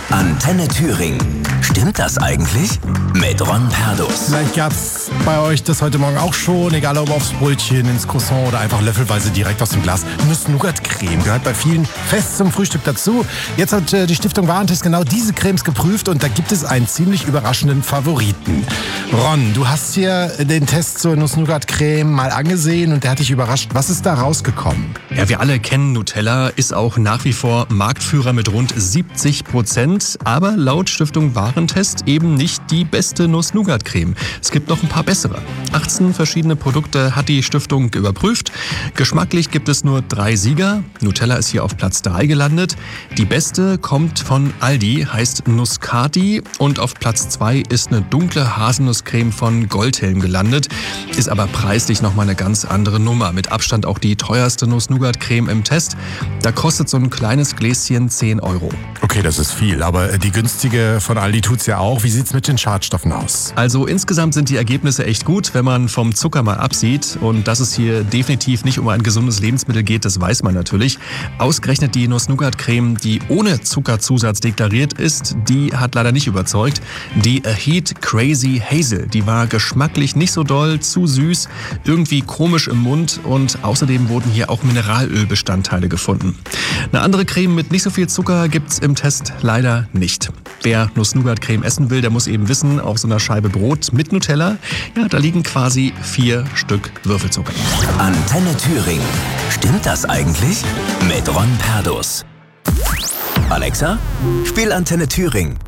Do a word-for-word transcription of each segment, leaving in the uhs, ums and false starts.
Antenne Thüringen. Stimmt das eigentlich? Mit Ron Perdus. Vielleicht gab's bei euch das heute Morgen auch schon, egal ob aufs Brötchen, ins Croissant oder einfach löffelweise direkt aus dem Glas. Nuss-Nougat-Creme gehört bei vielen fest zum Frühstück dazu. Jetzt hat äh, die Stiftung Warentest genau diese Cremes geprüft und da gibt es einen ziemlich überraschenden Favoriten. Ron, du hast hier den Test zur Nuss-Nougat-Creme mal angesehen und der hat dich überrascht. Was ist da rausgekommen? Ja, wir alle kennen Nutella, ist auch nach wie vor Marktführer mit rund siebzig Prozent, aber laut Stiftung Warentest eben nicht die beste Nuss-Nougat-Creme. Es gibt noch ein paar bessere. achtzehn verschiedene Produkte hat die Stiftung überprüft. Geschmacklich gibt es nur drei Sieger. Nutella ist hier auf Platz drei gelandet. Die beste kommt von Aldi, heißt Nuscati, und auf Platz zwei ist eine dunkle Haselnusscreme von Goldhelm gelandet. Ist aber preislich nochmal eine ganz andere Nummer. Mit Abstand auch die teuerste Nuss-Nougat-Creme im Test. Da kostet so ein kleines Gläschen zehn Euro. Okay, das ist viel, aber die günstige von Aldi tut's ja auch. Wie sieht's mit den Schadstoffen aus? Also insgesamt sind die Ergebnisse echt gut, wenn man vom Zucker mal absieht. Und dass es hier definitiv nicht um ein gesundes Lebensmittel geht, das weiß man natürlich. Ausgerechnet die Nuss-Nougat-Creme, die ohne Zuckerzusatz deklariert ist, die hat leider nicht überzeugt. Die A Heat Crazy Hazel, die war geschmacklich nicht so doll, zu süß, irgendwie komisch im Mund und außerdem wurden hier auch Mineralölbestandteile gefunden. Eine andere Creme mit nicht so viel Zucker gibt's im Test leider nicht. Wer Nuss-Nougat-Creme essen will, der muss eben wissen, auf so einer Scheibe Brot mit Nutella, ja, da liegen quasi vier Stück Würfelzucker. Antenne Thüringen. Stimmt das eigentlich? Mit Ron Perdus. Alexa, spiel Antenne Thüringen.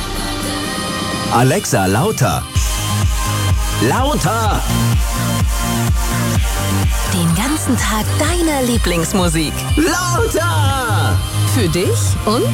Alexa, lauter. Lauter! Den ganzen Tag deine Lieblingsmusik. Lauter! Für dich und